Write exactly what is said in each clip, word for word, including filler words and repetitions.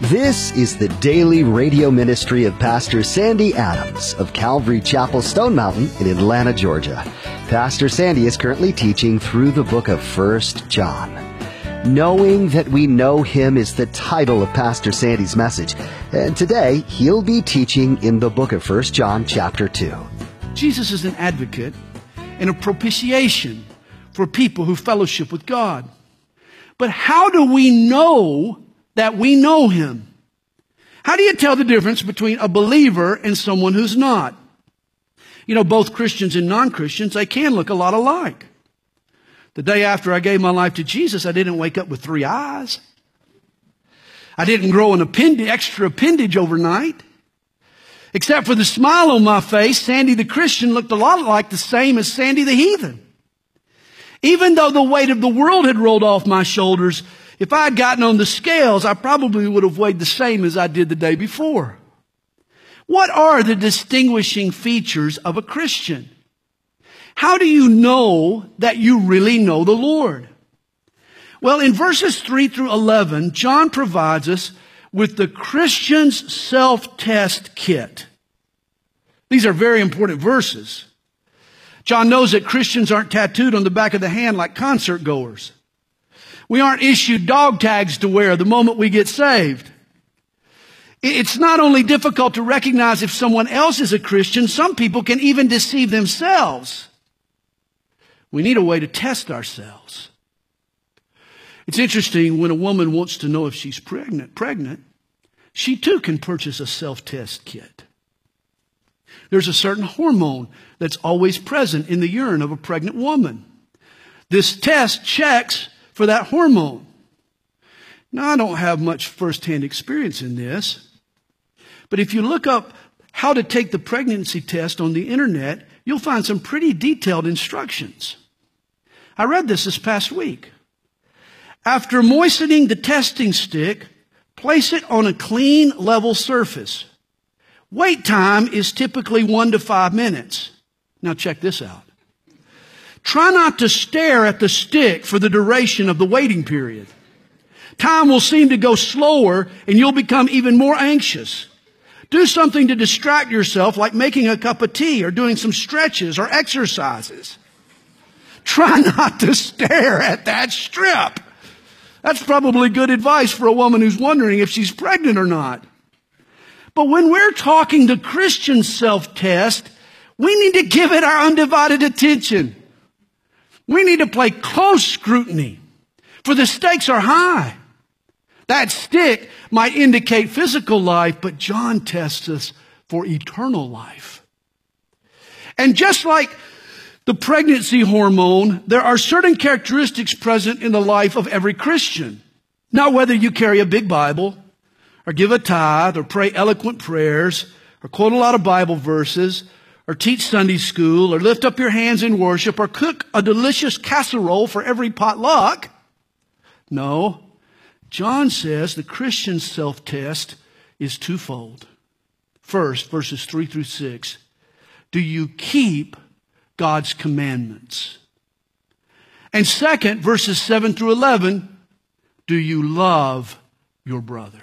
This is the daily radio ministry of Pastor Sandy Adams of Calvary Chapel, Stone Mountain in Atlanta, Georgia. Pastor Sandy is currently teaching through the book of First John. Knowing that we know him is the title of Pastor Sandy's message. And today, he'll be teaching in the book of First John chapter two. Jesus is an advocate and a propitiation for people who fellowship with God. But how do we know that we know him? How do you tell the difference between a believer and someone who's not? You know, both Christians and non-Christians, they can look a lot alike. The day after I gave my life to Jesus, I didn't wake up with three eyes. I didn't grow an appendage, extra appendage overnight. Except for the smile on my face, Sandy the Christian looked a lot like the same as Sandy the heathen. Even though the weight of the world had rolled off my shoulders, if I had gotten on the scales, I probably would have weighed the same as I did the day before. What are the distinguishing features of a Christian? How do you know that you really know the Lord? Well, in verses three through eleven, John provides us with the Christian's self-test kit. These are very important verses. John knows that Christians aren't tattooed on the back of the hand like concert goers. We aren't issued dog tags to wear the moment we get saved. It's not only difficult to recognize if someone else is a Christian, some people can even deceive themselves. We need a way to test ourselves. It's interesting when a woman wants to know if she's pregnant, pregnant, she too can purchase a self-test kit. There's a certain hormone that's always present in the urine of a pregnant woman. This test checks for that hormone. Now, I don't have much firsthand experience in this, but if you look up how to take the pregnancy test on the internet, you'll find some pretty detailed instructions. I read this this past week. After moistening the testing stick, place it on a clean, level surface. Wait time is typically one to five minutes. Now check this out. Try not to stare at the stick for the duration of the waiting period. Time will seem to go slower and you'll become even more anxious. Do something to distract yourself, like making a cup of tea or doing some stretches or exercises. Try not to stare at that strip. That's probably good advice for a woman who's wondering if she's pregnant or not. But when we're talking the Christian self-test, we need to give it our undivided attention. We need to play close scrutiny, for the stakes are high. That stick might indicate physical life, but John tests us for eternal life. And just like the pregnancy hormone, there are certain characteristics present in the life of every Christian. Now, whether you carry a big Bible, or give a tithe, or pray eloquent prayers, or quote a lot of Bible verses, or teach Sunday school, or lift up your hands in worship, or cook a delicious casserole for every potluck. No. John says the Christian self-test is twofold. First, verses three through six. Do you keep God's commandments? And second, verses seven through eleven. Do you love your brother?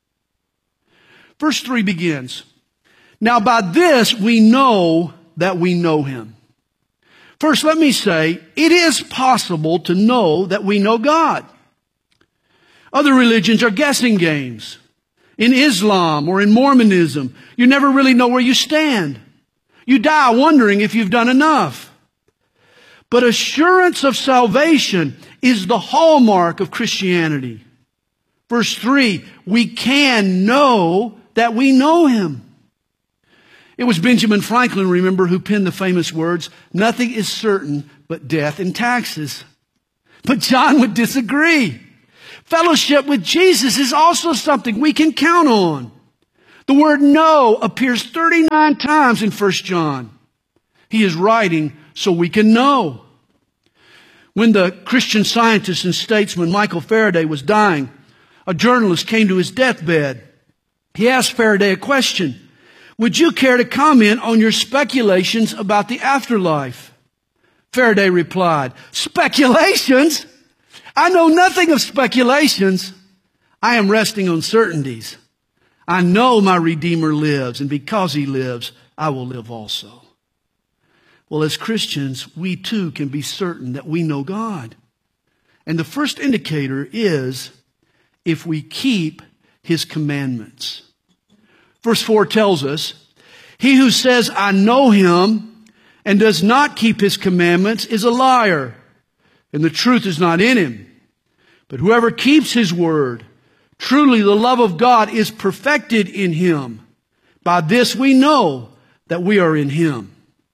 Verse three begins. Now by this we know that we know him. First, let me say, it is possible to know that we know God. Other religions are guessing games. In Islam or in Mormonism, you never really know where you stand. You die wondering if you've done enough. But assurance of salvation is the hallmark of Christianity. Verse three, we can know that we know him. It was Benjamin Franklin, remember, who penned the famous words, nothing is certain but death and taxes. But John would disagree. Fellowship with Jesus is also something we can count on. The word know appears thirty-nine times in First John. He is writing so we can know. When the Christian scientist and statesman Michael Faraday was dying, a journalist came to his deathbed. He asked Faraday a question. Would you care to comment on your speculations about the afterlife? Faraday replied, speculations? I know nothing of speculations. I am resting on certainties. I know my Redeemer lives, and because he lives, I will live also. Well, as Christians, we too can be certain that we know God. And the first indicator is if we keep his commandments. Verse four tells us, he who says, I know him, and does not keep his commandments is a liar, and the truth is not in him. But whoever keeps his word, truly the love of God is perfected in him. By this we know that we are in him.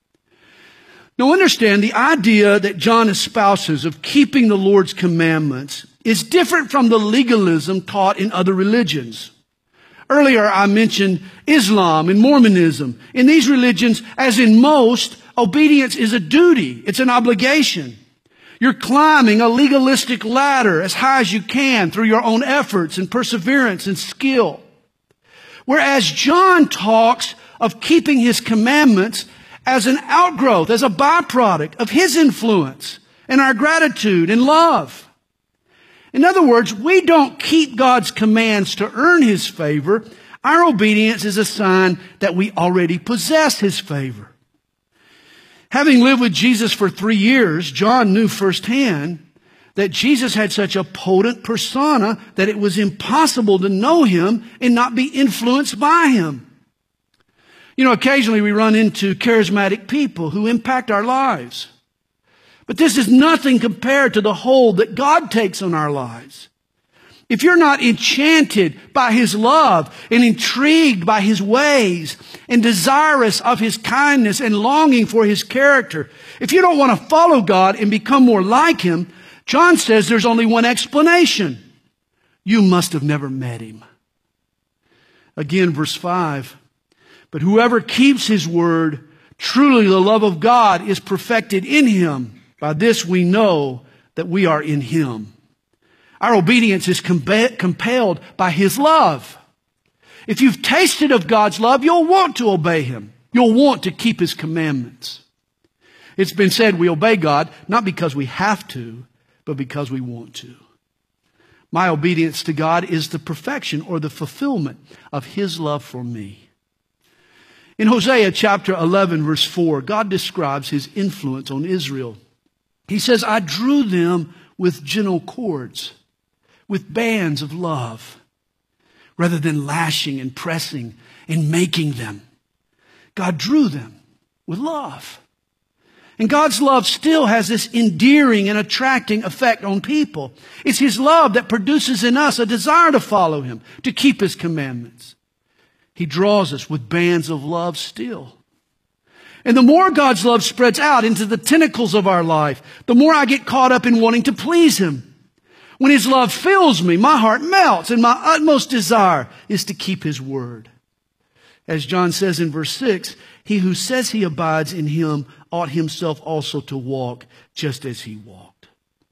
Now understand, the idea that John espouses of keeping the Lord's commandments is different from the legalism taught in other religions. Earlier I mentioned Islam and Mormonism. In these religions, as in most, obedience is a duty. It's an obligation. You're climbing a legalistic ladder as high as you can through your own efforts and perseverance and skill. Whereas John talks of keeping his commandments as an outgrowth, as a byproduct of his influence and our gratitude and love. In other words, we don't keep God's commands to earn his favor. Our obedience is a sign that we already possess his favor. Having lived with Jesus for three years, John knew firsthand that Jesus had such a potent persona that it was impossible to know him and not be influenced by him. You know, occasionally we run into charismatic people who impact our lives. But this is nothing compared to the hold that God takes on our lives. If you're not enchanted by his love and intrigued by his ways and desirous of his kindness and longing for his character, if you don't want to follow God and become more like him, John says there's only one explanation. You must have never met him. Again, verse five. But whoever keeps his word, truly the love of God is perfected in him. By this we know that we are in him. Our obedience is compelled by his love. If you've tasted of God's love, you'll want to obey him. You'll want to keep his commandments. It's been said we obey God not because we have to, but because we want to. My obedience to God is the perfection or the fulfillment of his love for me. In Hosea chapter eleven, verse four, God describes his influence on Israel. He says, I drew them with gentle cords, with bands of love, rather than lashing and pressing and making them. God drew them with love. And God's love still has this endearing and attracting effect on people. It's his love that produces in us a desire to follow him, to keep his commandments. He draws us with bands of love still. And the more God's love spreads out into the tentacles of our life, the more I get caught up in wanting to please him. When his love fills me, my heart melts, and my utmost desire is to keep his word. As John says in verse six, he who says he abides in him ought himself also to walk just as he walked.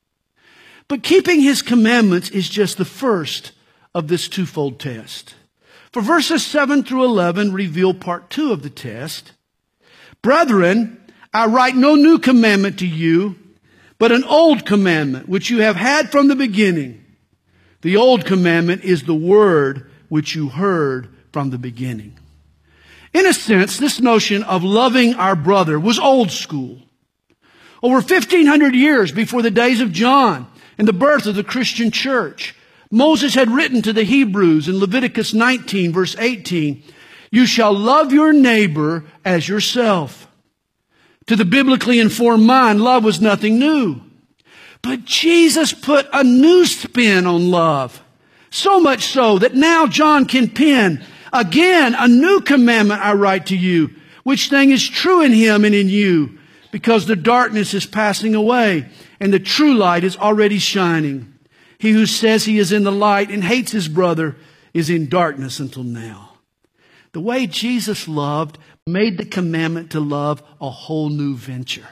But keeping his commandments is just the first of this twofold test. For verses seven through eleven reveal part two of the test. Brethren, I write no new commandment to you, but an old commandment which you have had from the beginning. The old commandment is the word which you heard from the beginning. In a sense, this notion of loving our brother was old school. Over fifteen hundred years before the days of John and the birth of the Christian church, Moses had written to the Hebrews in Leviticus nineteen, verse eighteen, you shall love your neighbor as yourself. To the biblically informed mind, love was nothing new. But Jesus put a new spin on love. So much so that now John can pen, again, a new commandment I write to you, which thing is true in him and in you, because the darkness is passing away and the true light is already shining. He who says he is in the light and hates his brother is in darkness until now. The way Jesus loved made the commandment to love a whole new venture.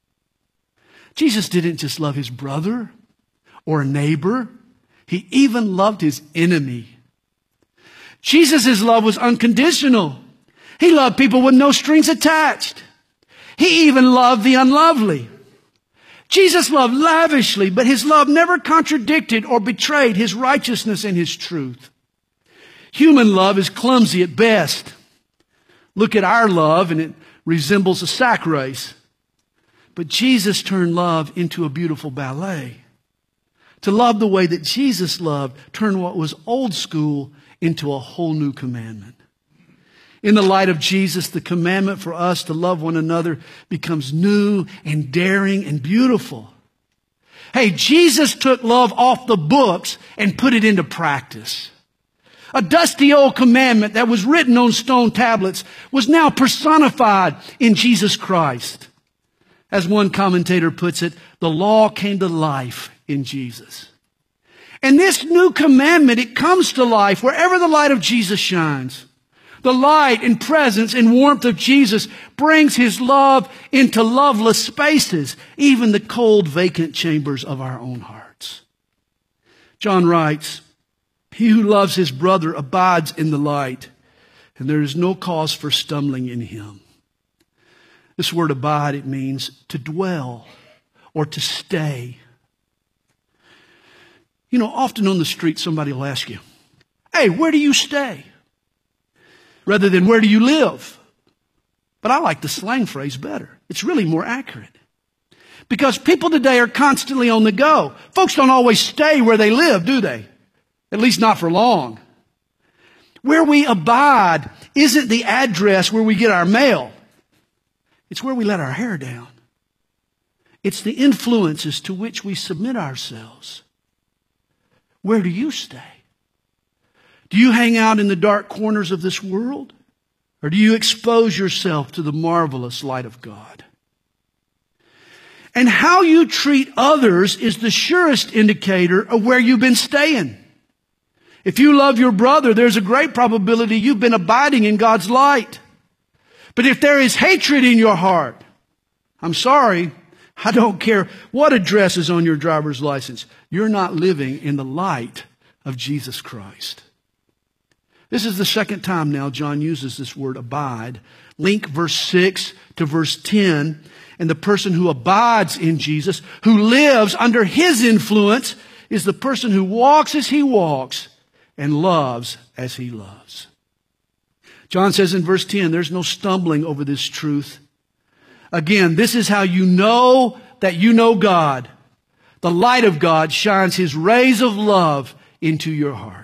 Jesus didn't just love his brother or a neighbor. He even loved his enemy. Jesus' love was unconditional. He loved people with no strings attached. He even loved the unlovely. Jesus loved lavishly, but his love never contradicted or betrayed his righteousness and his truth. Human love is clumsy at best. Look at our love and it resembles a sack race. But Jesus turned love into a beautiful ballet. To love the way that Jesus loved turned what was old school into a whole new commandment. In the light of Jesus, the commandment for us to love one another becomes new and daring and beautiful. Hey, Jesus took love off the books and put it into practice. A dusty old commandment that was written on stone tablets was now personified in Jesus Christ. As one commentator puts it, the law came to life in Jesus. And this new commandment, it comes to life wherever the light of Jesus shines. The light and presence and warmth of Jesus brings his love into loveless spaces, even the cold, vacant chambers of our own hearts. John writes, "He who loves his brother abides in the light, and there is no cause for stumbling in him." This word abide, it means to dwell or to stay. You know, often on the street somebody will ask you, "Hey, where do you stay?" Rather than "where do you live?" But I like the slang phrase better. It's really more accurate. Because people today are constantly on the go. Folks don't always stay where they live, do they? At least not for long. Where we abide isn't the address where we get our mail. It's where we let our hair down. It's the influences to which we submit ourselves. Where do you stay? Do you hang out in the dark corners of this world? Or do you expose yourself to the marvelous light of God? And how you treat others is the surest indicator of where you've been staying. If you love your brother, there's a great probability you've been abiding in God's light. But if there is hatred in your heart, I'm sorry, I don't care what address is on your driver's license. You're not living in the light of Jesus Christ. This is the second time now John uses this word abide. Link verse six to verse ten. And the person who abides in Jesus, who lives under his influence, is the person who walks as he walks and loves as he loves. John says in verse ten, there's no stumbling over this truth. Again, this is how you know that you know God. The light of God shines his rays of love into your heart.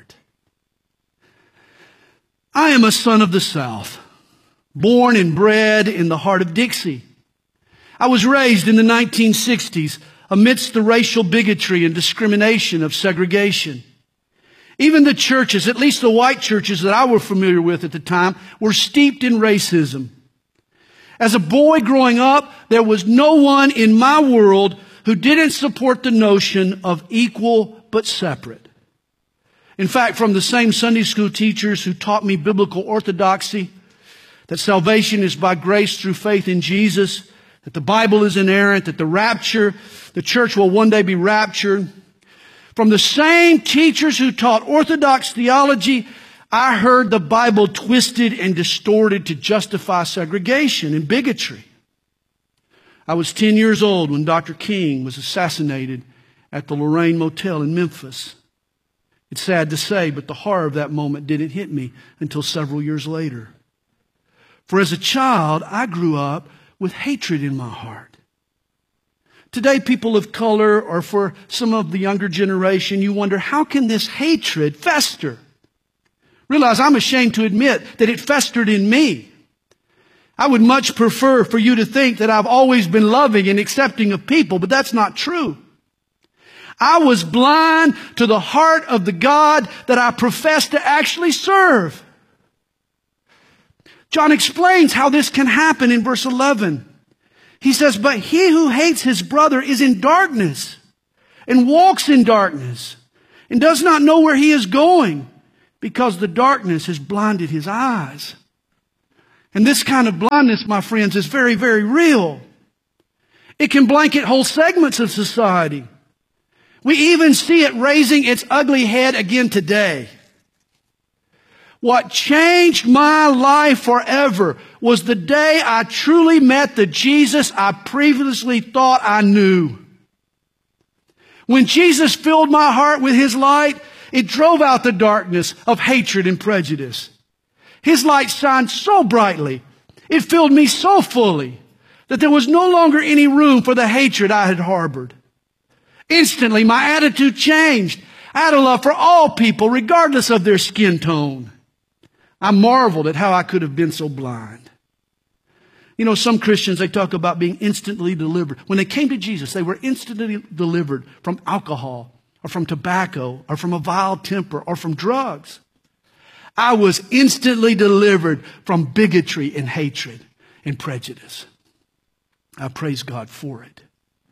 I am a son of the South, born and bred in the heart of Dixie. I was raised in the nineteen sixties amidst the racial bigotry and discrimination of segregation. Even the churches, at least the white churches that I was familiar with at the time, were steeped in racism. As a boy growing up, there was no one in my world who didn't support the notion of equal but separate. In fact, from the same Sunday school teachers who taught me biblical orthodoxy, that salvation is by grace through faith in Jesus, that the Bible is inerrant, that the rapture, the church will one day be raptured. From the same teachers who taught orthodox theology, I heard the Bible twisted and distorted to justify segregation and bigotry. I was ten years old when Doctor King was assassinated at the Lorraine Motel in Memphis. It's sad to say, but the horror of that moment didn't hit me until several years later. For as a child, I grew up with hatred in my heart. Today, people of color, or for some of the younger generation, you wonder, how can this hatred fester? Realize I'm ashamed to admit that it festered in me. I would much prefer for you to think that I've always been loving and accepting of people, but that's not true. I was blind to the heart of the God that I profess to actually serve. John explains how this can happen in verse eleven. He says, but he who hates his brother is in darkness and walks in darkness and does not know where he is going because the darkness has blinded his eyes. And this kind of blindness, my friends, is very, very real. It can blanket whole segments of society. We even see it raising its ugly head again today. What changed my life forever was the day I truly met the Jesus I previously thought I knew. When Jesus filled my heart with His light, it drove out the darkness of hatred and prejudice. His light shined so brightly, it filled me so fully, that there was no longer any room for the hatred I had harbored. Instantly, my attitude changed. I had a love for all people, regardless of their skin tone. I marveled at how I could have been so blind. You know, some Christians, they talk about being instantly delivered. When they came to Jesus, they were instantly delivered from alcohol, or from tobacco, or from a vile temper, or from drugs. I was instantly delivered from bigotry and hatred and prejudice. I praise God for it.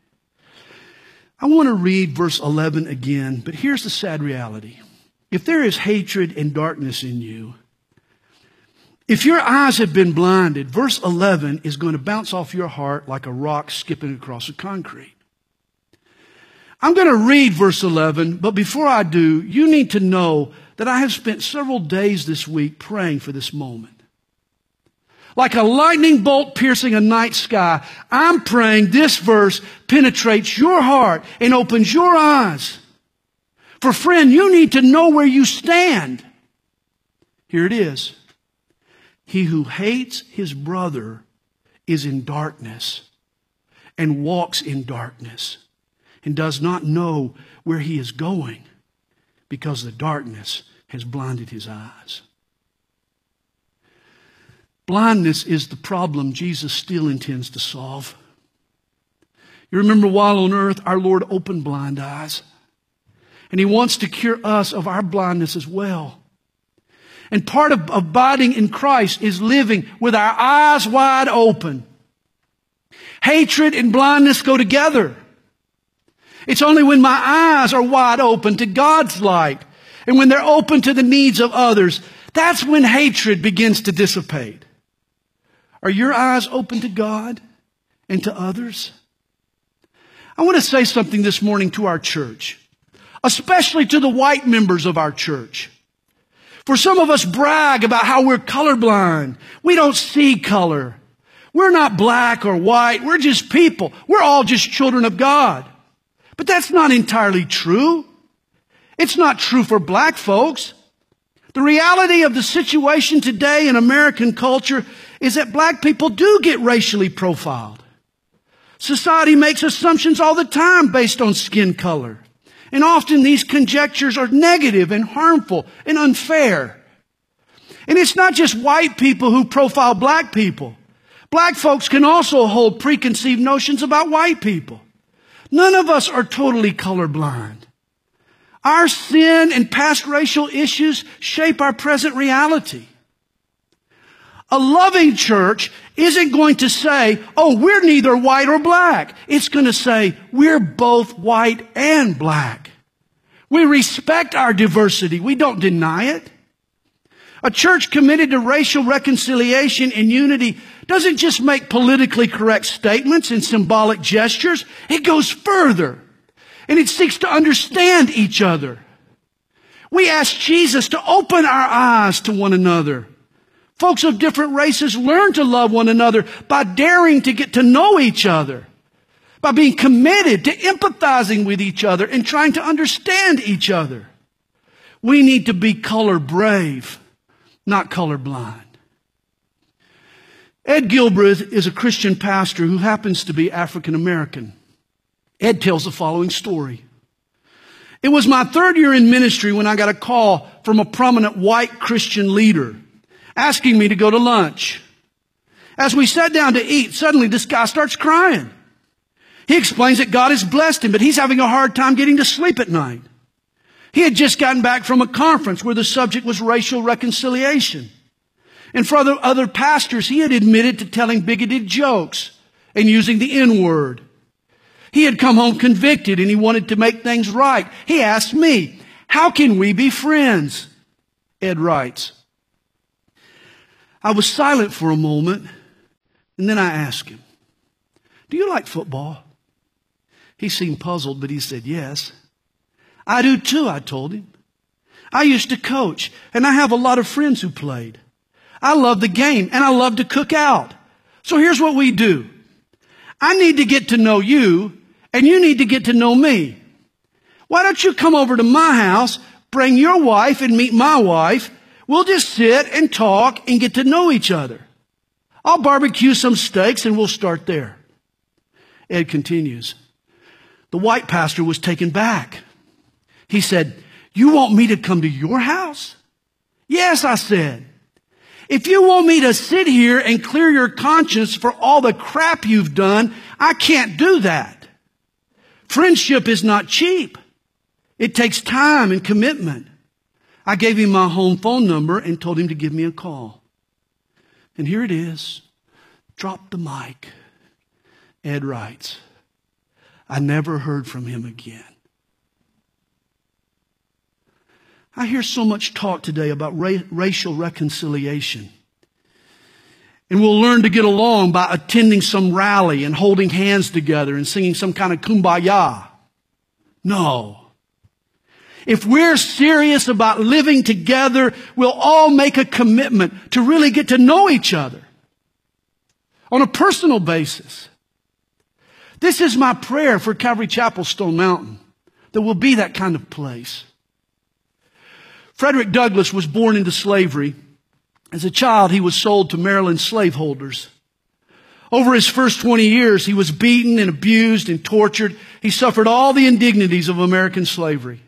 I want to read verse eleven again, but here's the sad reality. If there is hatred and darkness in you, if your eyes have been blinded, verse eleven is going to bounce off your heart like a rock skipping across the concrete. I'm going to read verse eleven, but before I do, you need to know that I have spent several days this week praying for this moment. Like a lightning bolt piercing a night sky, I'm praying this verse penetrates your heart and opens your eyes. For friend, you need to know where you stand. Here it is. He who hates his brother is in darkness and walks in darkness and does not know where he is going because the darkness has blinded his eyes. Blindness is the problem Jesus still intends to solve. You remember while on earth, our Lord opened blind eyes. And He wants to cure us of our blindness as well. And part of abiding in Christ is living with our eyes wide open. Hatred and blindness go together. It's only when my eyes are wide open to God's light and when they're open to the needs of others, that's when hatred begins to dissipate. Are your eyes open to God and to others? I want to say something this morning to our church, especially to the white members of our church. For some of us brag about how we're colorblind. We don't see color. We're not black or white. We're just people. We're all just children of God. But that's not entirely true. It's not true for black folks. The reality of the situation today in American culture is that black people do get racially profiled. Society makes assumptions all the time based on skin color. And often these conjectures are negative and harmful and unfair. And it's not just white people who profile black people. Black folks can also hold preconceived notions about white people. None of us are totally colorblind. Our sin and past racial issues shape our present reality. A loving church isn't going to say, oh, we're neither white or black. It's going to say, we're both white and black. We respect our diversity. We don't deny it. A church committed to racial reconciliation and unity doesn't just make politically correct statements and symbolic gestures. It goes further. And it seeks to understand each other. We ask Jesus to open our eyes to one another. Folks of different races learn to love one another by daring to get to know each other, by being committed to empathizing with each other and trying to understand each other. We need to be color brave, not color blind. Ed Gilbreth is a Christian pastor who happens to be African American. Ed tells the following story. It was my third year in ministry when I got a call from a prominent white Christian leader asking me to go to lunch. As we sat down to eat, suddenly this guy starts crying. He explains that God has blessed him, but he's having a hard time getting to sleep at night. He had just gotten back from a conference where the subject was racial reconciliation. And for other, other pastors, he had admitted to telling bigoted jokes and using the N-word. He had come home convicted and he wanted to make things right. He asked me, how can we be friends? Ed writes. I was silent for a moment and then I asked him, do you like football? He seemed puzzled, but he said yes. I do too, I told him. I used to coach and I have a lot of friends who played. I love the game and I love to cook out. So here's what we do. I need to get to know you and you need to get to know me. Why don't you come over to my house, bring your wife and meet my wife? We'll just sit and talk and get to know each other. I'll barbecue some steaks and we'll start there. Ed continues. The white pastor was taken back. He said, you want me to come to your house? Yes, I said. If you want me to sit here and clear your conscience for all the crap you've done, I can't do that. Friendship is not cheap. It takes time and commitment. I gave him my home phone number and told him to give me a call. And here it is. Drop the mic. Ed writes, I never heard from him again. I hear so much talk today about ra- racial reconciliation. And we'll learn to get along by attending some rally and holding hands together and singing some kind of kumbaya. No. If we're serious about living together, we'll all make a commitment to really get to know each other on a personal basis. This is my prayer for Calvary Chapel, Stone Mountain, that we'll be that kind of place. Frederick Douglass was born into slavery. As a child, he was sold to Maryland slaveholders. Over his first twenty years, he was beaten and abused and tortured. He suffered all the indignities of American slavery.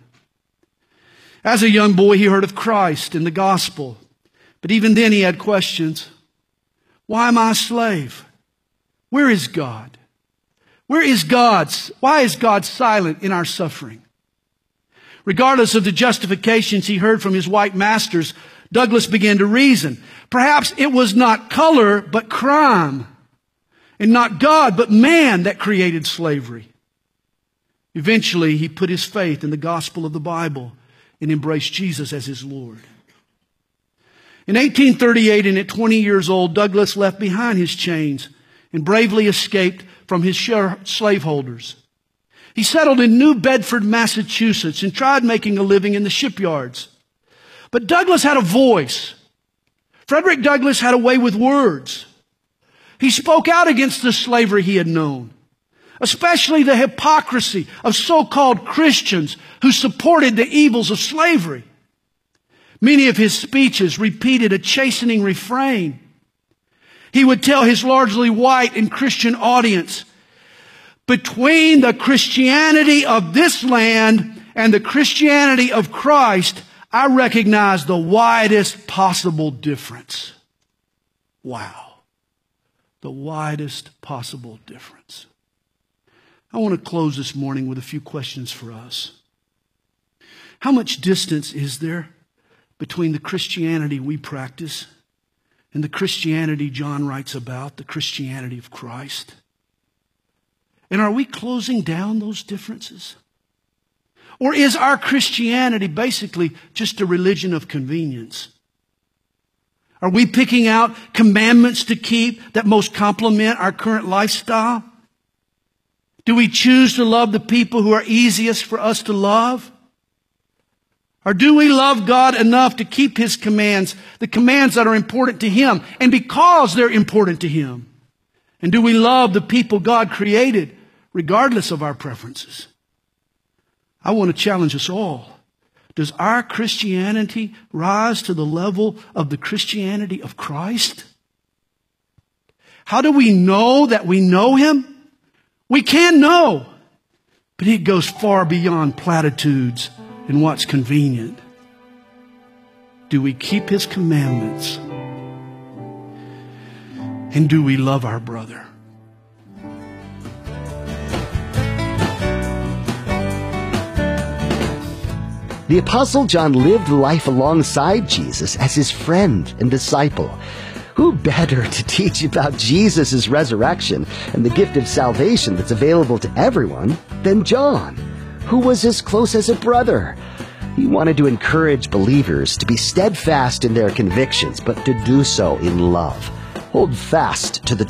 As a young boy, he heard of Christ and the gospel. But even then, he had questions. Why am I a slave? Where is God? Where is God? Why is God silent in our suffering? Regardless of the justifications he heard from his white masters, Douglass began to reason. Perhaps it was not color, but crime. And not God, but man that created slavery. Eventually, he put his faith in the gospel of the Bible and embraced Jesus as his Lord. In eighteen thirty-eight, and at twenty years old, Douglass left behind his chains and bravely escaped from his slaveholders. He settled in New Bedford, Massachusetts, and tried making a living in the shipyards. But Douglass had a voice. Frederick Douglass had a way with words. He spoke out against the slavery he had known, especially the hypocrisy of so-called Christians who supported the evils of slavery. Many of his speeches repeated a chastening refrain. He would tell his largely white and Christian audience, between the Christianity of this land and the Christianity of Christ, I recognize the widest possible difference. Wow. The widest possible difference. I want to close this morning with a few questions for us. How much distance is there between the Christianity we practice and the Christianity John writes about, the Christianity of Christ? And are we closing down those differences? Or is our Christianity basically just a religion of convenience? Are we picking out commandments to keep that most complement our current lifestyle? Do we choose to love the people who are easiest for us to love? Or do we love God enough to keep His commands, the commands that are important to Him, and because they're important to Him? And do we love the people God created, regardless of our preferences? I want to challenge us all. Does our Christianity rise to the level of the Christianity of Christ? How do we know that we know Him? We can know, but it goes far beyond platitudes and what's convenient. Do we keep His commandments? And do we love our brother? The Apostle John lived life alongside Jesus as his friend and disciple. Who better to teach about Jesus' resurrection and the gift of salvation that's available to everyone than John, who was as close as a brother? He wanted to encourage believers to be steadfast in their convictions, but to do so in love. Hold fast to the